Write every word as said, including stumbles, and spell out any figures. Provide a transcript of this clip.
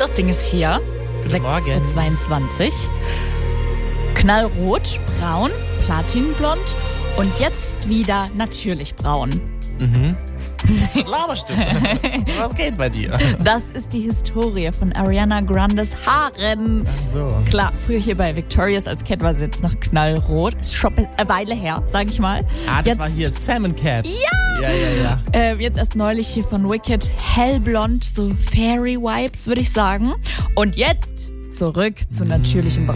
Casting ist hier. sechs Uhr zweiundzwanzig. Knallrot, braun, platinblond und jetzt wieder natürlich braun. Mhm. Was laberst du? Was geht bei dir? Das ist die Historie von Ariana Grandes Haaren. Ach so. Klar, früher hier bei Victorious als Cat war sie jetzt noch knallrot. Ist schon eine Weile her, sag ich mal. Ah, das jetzt, war hier Salmon Cat. Ja! Ja, ja, ja. Äh, jetzt erst neulich hier von Wicked hellblond, so Fairy-Vibes, würde ich sagen. Und jetzt zurück zu natürlichem Braun.